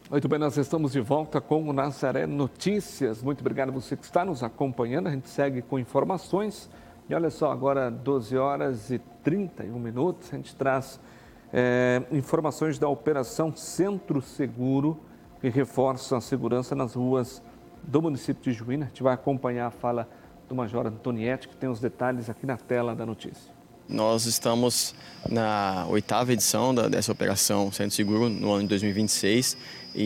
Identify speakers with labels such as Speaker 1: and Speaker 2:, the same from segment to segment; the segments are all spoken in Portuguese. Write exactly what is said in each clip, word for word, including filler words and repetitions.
Speaker 1: Muito bem, nós estamos de volta com o Nazaré Notícias. Muito obrigado a você que está nos acompanhando. A gente segue com informações. E olha só, agora doze horas e trinta e um minutos, a gente traz é, informações da Operação Centro Seguro, que reforça a segurança nas ruas do município de Juína. A gente vai acompanhar a fala do Major Antonietti, que tem os detalhes aqui na tela da notícia.
Speaker 2: Nós estamos na oitava edição da, dessa Operação Centro Seguro no ano de dois mil e vinte e seis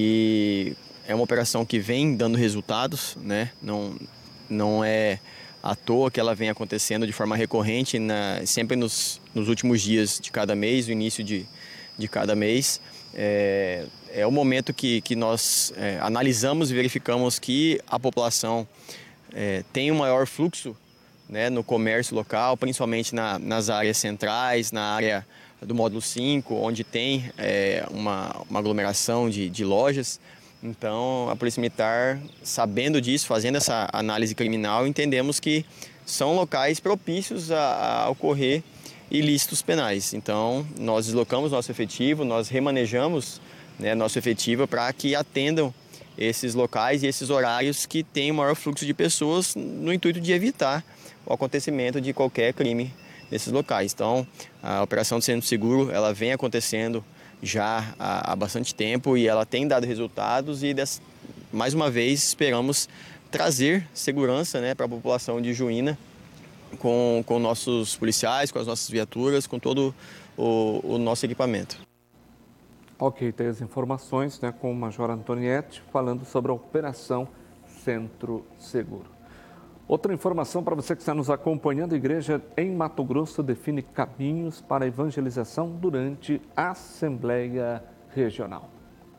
Speaker 2: e é uma operação que vem dando resultados, né? Não, não é à toa que ela vem acontecendo de forma recorrente, na, sempre nos, nos últimos dias de cada mês, no início de, de cada mês. É, é o momento que, que nós é, analisamos e verificamos que a população é, tem um maior fluxo, né, no comércio local, principalmente na, nas áreas centrais, na área do módulo cinco, onde tem é, uma, uma aglomeração de, de lojas. Então, a Polícia Militar, sabendo disso, fazendo essa análise criminal, entendemos que são locais propícios a, a ocorrer ilícitos penais. Então, nós deslocamos nosso efetivo, nós remanejamos, né, nosso efetivo para que atendam esses locais e esses horários que têm o maior fluxo de pessoas no intuito de evitar o acontecimento de qualquer crime nesses locais. Então, a Operação do Centro Seguro, ela vem acontecendo já há, há bastante tempo e ela tem dado resultados e, dessa, mais uma vez, esperamos trazer segurança, né, para a população de Juína com, com nossos policiais, com as nossas viaturas, com todo o, o nosso equipamento.
Speaker 1: Ok, tem as informações, né, com o Major Antonietti falando sobre a Operação Centro Seguro. Outra informação para você que está nos acompanhando: a igreja em Mato Grosso define caminhos para a evangelização durante a Assembleia Regional.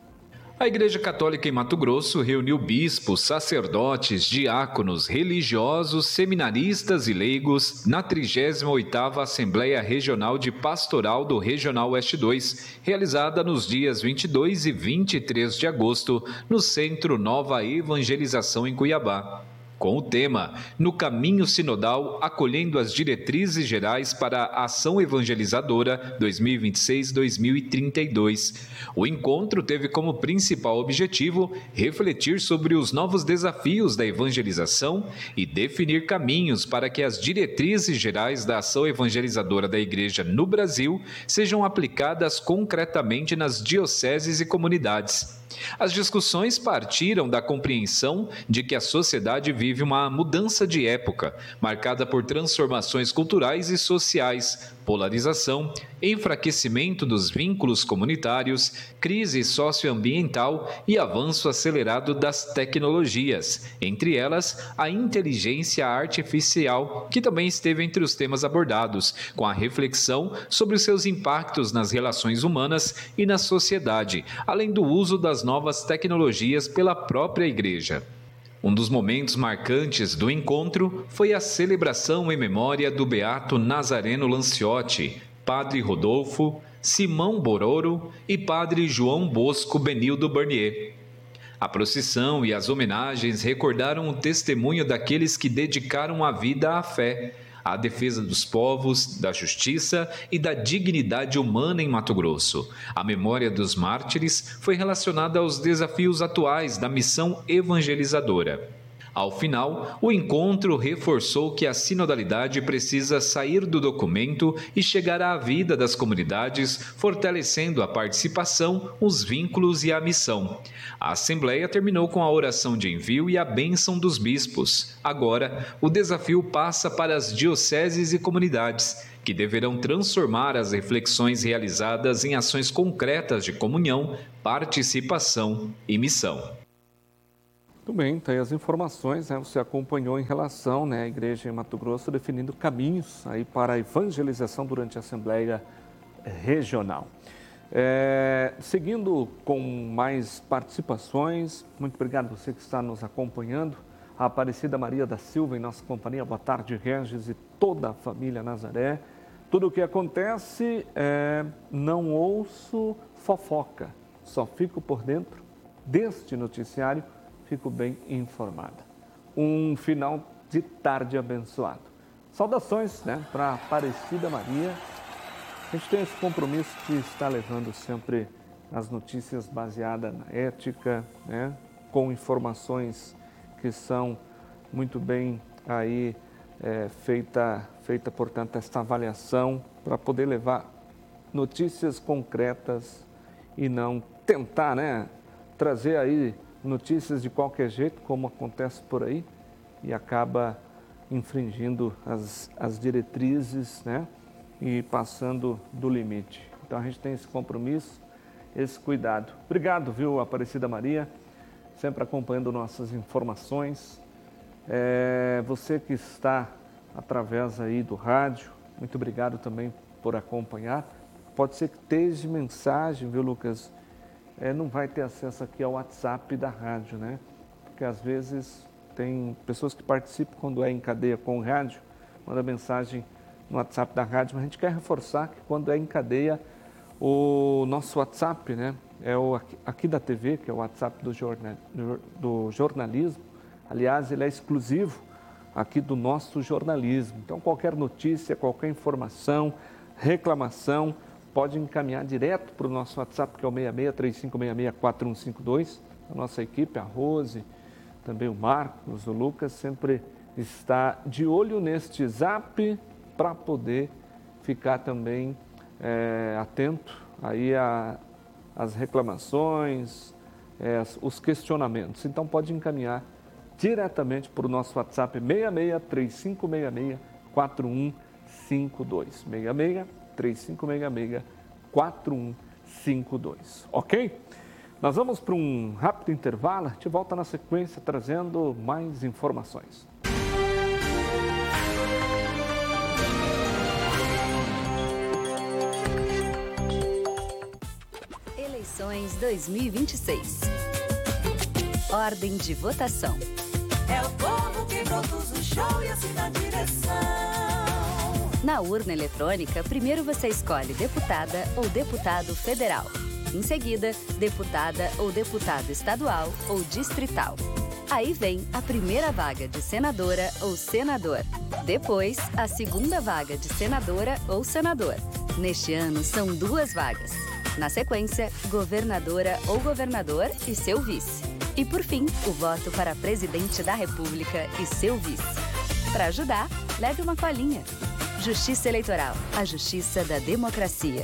Speaker 3: A Igreja Católica em Mato Grosso reuniu bispos, sacerdotes, diáconos, religiosos, seminaristas e leigos na trigésima oitava Assembleia Regional de Pastoral do Regional Oeste dois, realizada nos dias vinte e dois e vinte e três de agosto, no Centro Nova Evangelização em Cuiabá, com o tema No Caminho Sinodal, acolhendo as diretrizes gerais para a ação evangelizadora dois mil e vinte e seis a dois mil e trinta e dois. O encontro teve como principal objetivo refletir sobre os novos desafios da evangelização e definir caminhos para que as diretrizes gerais da ação evangelizadora da Igreja no Brasil sejam aplicadas concretamente nas dioceses e comunidades. As discussões partiram da compreensão de que a sociedade vive uma mudança de época, marcada por transformações culturais e sociais, polarização, enfraquecimento dos vínculos comunitários, crise socioambiental e avanço acelerado das tecnologias, entre elas a inteligência artificial, que também esteve entre os temas abordados, com a reflexão sobre os seus impactos nas relações humanas e na sociedade, além do uso das novas tecnologias pela própria Igreja. Um dos momentos marcantes do encontro foi a celebração em memória do beato Nazareno Lanciotti, Padre Rodolfo, Simão Bororo e Padre João Bosco Benildo Bernier. A procissão e as homenagens recordaram o testemunho daqueles que dedicaram a vida à fé, à defesa dos povos, da justiça e da dignidade humana em Mato Grosso. A memória dos mártires foi relacionada aos desafios atuais da missão evangelizadora. Ao final, o encontro reforçou que a sinodalidade precisa sair do documento e chegar à vida das comunidades, fortalecendo a participação, os vínculos e a missão. A Assembleia terminou com a oração de envio e a bênção dos bispos. Agora, o desafio passa para as dioceses e comunidades, que deverão transformar as reflexões realizadas em ações concretas de comunhão, participação e missão.
Speaker 1: Muito bem, tem as informações, né? Você acompanhou em relação, né, à Igreja em Mato Grosso definindo caminhos aí para a evangelização durante a Assembleia Regional. É, seguindo com mais participações, muito obrigado a você que está nos acompanhando. A Aparecida Maria da Silva em nossa companhia. Boa tarde, Regis e toda a família Nazaré. Tudo o que acontece, é, não ouço fofoca, só fico por dentro deste noticiário, fico bem informada. Um final de tarde abençoado. Saudações, né, para a Aparecida Maria. A gente tem esse compromisso de estar levando sempre as notícias baseadas na ética, né? Com informações que são muito bem aí é, feita, feita, portanto, esta avaliação para poder levar notícias concretas e não tentar, né, trazer aí notícias de qualquer jeito, como acontece por aí, e acaba infringindo as, as diretrizes, né, e passando do limite. Então a gente tem esse compromisso, esse cuidado. Obrigado, viu, Aparecida Maria, sempre acompanhando nossas informações. É, você que está através aí do rádio, muito obrigado também por acompanhar. Pode ser que esteja mensagem, viu, Lucas? É, não vai ter acesso aqui ao WhatsApp da rádio, né? Porque às vezes tem pessoas que participam quando é em cadeia com o rádio, manda mensagem no WhatsApp da rádio, mas a gente quer reforçar que quando é em cadeia, o nosso WhatsApp, né? É o aqui, aqui da T V, que é o WhatsApp do, jornal, do jornalismo. Aliás, ele é exclusivo aqui do nosso jornalismo. Então, qualquer notícia, qualquer informação, reclamação, pode encaminhar direto para o nosso WhatsApp, que é o seis seis três cinco seis seis quatro um cinco dois. A nossa equipe, a Rose, também o Marcos, o Lucas, sempre está de olho neste zap para poder ficar também é, atento aí a, as reclamações, é, os questionamentos. Então, pode encaminhar diretamente para o nosso WhatsApp seis seis três cinco seis seis quatro um cinco dois. seis seis três cinco seis seis quatro um cinco dois. Ok? Nós vamos para um rápido intervalo. A gente volta na sequência trazendo mais informações.
Speaker 4: Eleições dois mil e vinte e seis. Ordem de votação.
Speaker 5: É o povo que produz o show e assina a direção.
Speaker 4: Na urna eletrônica, primeiro você escolhe deputada ou deputado federal. Em seguida, deputada ou deputado estadual ou distrital. Aí vem a primeira vaga de senadora ou senador. Depois, a segunda vaga de senadora ou senador. Neste ano, são duas vagas. Na sequência, governadora ou governador e seu vice. E por fim, o voto para presidente da República e seu vice. Para ajudar, leve uma colinha. Justiça Eleitoral, a justiça da democracia.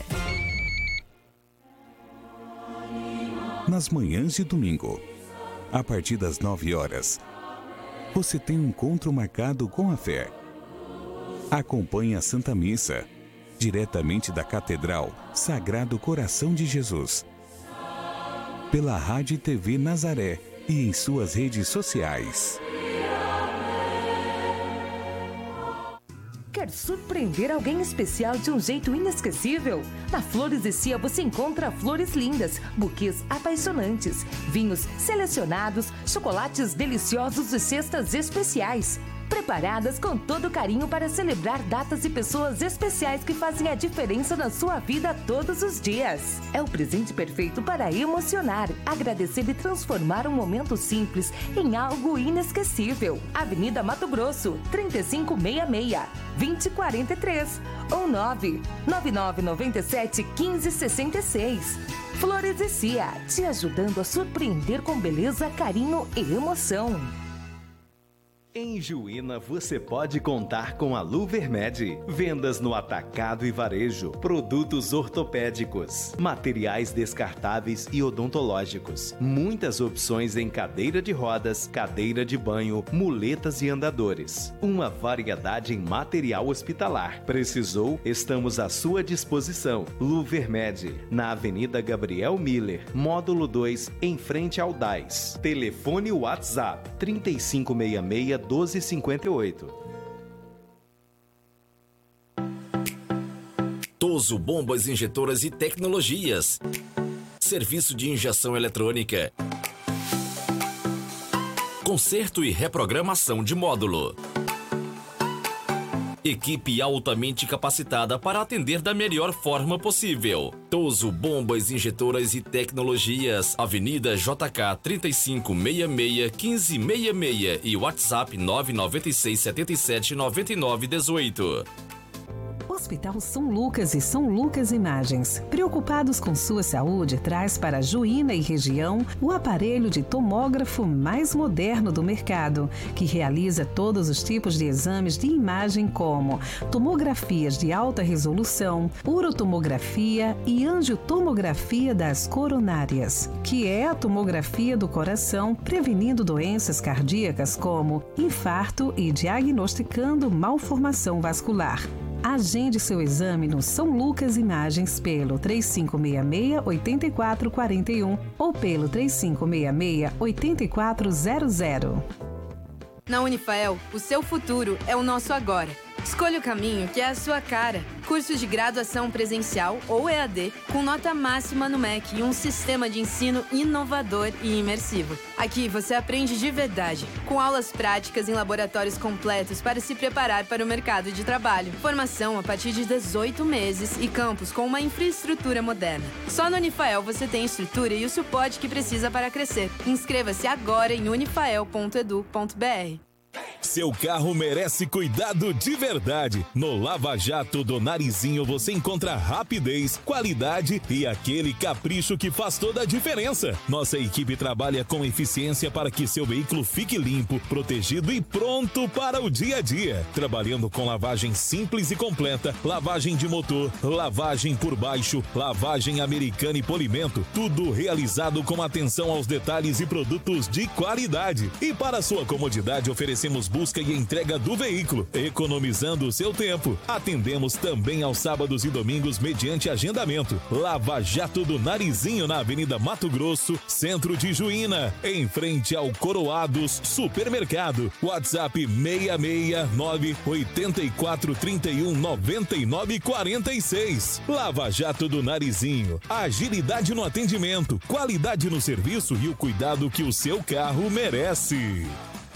Speaker 6: Nas manhãs de domingo, a partir das nove horas, você tem um encontro marcado com a fé. Acompanhe a Santa Missa, diretamente da Catedral Sagrado Coração de Jesus, pela Rádio e T V Nazaré e em suas redes sociais.
Speaker 7: Quer surpreender alguém especial de um jeito inesquecível? Na Flores e Cia você encontra flores lindas, buquês apaixonantes, vinhos selecionados, chocolates deliciosos e cestas especiais. Preparadas com todo carinho para celebrar datas e pessoas especiais que fazem a diferença na sua vida todos os dias. É o presente perfeito para emocionar, agradecer e transformar um momento simples em algo inesquecível. Avenida Mato Grosso, trinta e cinco sessenta e seis, vinte e quarenta e três ou nove nove nove nove sete um cinco seis seis. Flores e Cia, te ajudando a surpreender com beleza, carinho e emoção.
Speaker 8: Em Juína você pode contar com a Luvermed. Vendas no atacado e varejo, produtos ortopédicos, materiais descartáveis e odontológicos. Muitas opções em cadeira de rodas, cadeira de banho, muletas e andadores. Uma variedade em material hospitalar. Precisou? Estamos à sua disposição. Luvermed, na Avenida Gabriel Miller, módulo dois, em frente ao D A I S. Telefone WhatsApp trinta e cinco sessenta e seis doze cinquenta e oito.
Speaker 9: Toso Bombas Injetoras e Tecnologias. Serviço de injeção eletrônica. Conserto e reprogramação de módulo. Equipe altamente capacitada para atender da melhor forma possível. Toso Bombas Injetoras e Tecnologias. Avenida J K trinta e cinco sessenta e seis, quinze sessenta e seis e WhatsApp nove nove seis sete sete nove nove um oito.
Speaker 10: Hospital São Lucas e São Lucas Imagens, preocupados com sua saúde, traz para Juína e região o aparelho de tomógrafo mais moderno do mercado, que realiza todos os tipos de exames de imagem como tomografias de alta resolução, urotomografia e angiotomografia das coronárias, que é a tomografia do coração, prevenindo doenças cardíacas como infarto e diagnosticando malformação vascular. Agende seu exame no São Lucas Imagens pelo três cinco seis seis, oito quatro quatro um ou pelo três cinco seis seis, oito quatro zero zero.
Speaker 11: Na Unifael, o seu futuro é o nosso agora. Escolha o caminho que é a sua cara. Cursos de graduação presencial ou E A D com nota máxima no M E C e um sistema de ensino inovador e imersivo. Aqui você aprende de verdade, com aulas práticas em laboratórios completos para se preparar para o mercado de trabalho. Formação a partir de dezoito meses e campus com uma infraestrutura moderna. Só no Unifael você tem a estrutura e o suporte que precisa para crescer. Inscreva-se agora em unifael ponto edu ponto br.
Speaker 12: Seu carro merece cuidado de verdade. No Lava Jato do Narizinho você encontra rapidez, qualidade e aquele capricho que faz toda a diferença. Nossa equipe trabalha com eficiência para que seu veículo fique limpo, protegido e pronto para o dia a dia. Trabalhando com lavagem simples e completa, lavagem de motor, lavagem por baixo, lavagem americana e polimento, tudo realizado com atenção aos detalhes e produtos de qualidade. E para sua comodidade oferecemos busca e entrega do veículo, economizando o seu tempo. Atendemos também aos sábados e domingos mediante agendamento. Lava Jato do Narizinho na Avenida Mato Grosso, centro de Juína, em frente ao Coroados Supermercado. WhatsApp seis seis nove, oito quatro três um, nove nove quatro seis. Lava Jato do Narizinho. Agilidade no atendimento, qualidade no serviço e o cuidado que o seu carro merece.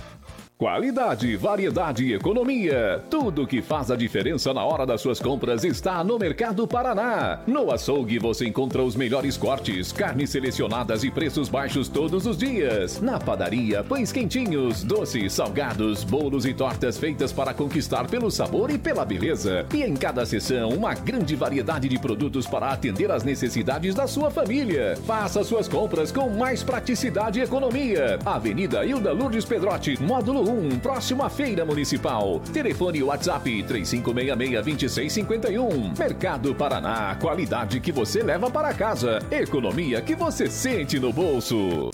Speaker 13: Qualidade, variedade e economia. Tudo que faz a diferença na hora das suas compras está no Mercado Paraná. No açougue você encontra os melhores cortes, carnes selecionadas e preços baixos todos os dias. Na padaria, pães quentinhos, doces, salgados, bolos e tortas feitas para conquistar pelo sabor e pela beleza. E em cada seção, uma grande variedade de produtos para atender às necessidades da sua família. Faça suas compras com mais praticidade e economia. Avenida Hilda Lourdes Pedrotti, módulo um, próximo à Feira Municipal. Telefone WhatsApp três cinco seis seis, dois seis cinco um. Mercado Paraná, qualidade que você leva para casa, economia que você sente no bolso.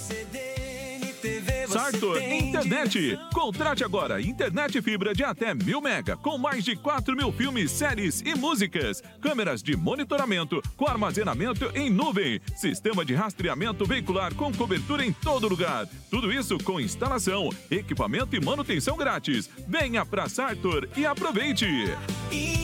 Speaker 14: Sartor Internet. Contrate agora internet fibra de até mil mega, com mais de quatro mil filmes, séries e músicas. Câmeras de monitoramento com armazenamento em nuvem. Sistema de rastreamento veicular com cobertura em todo lugar. Tudo isso com instalação, equipamento e manutenção grátis. Venha pra Sartor e aproveite.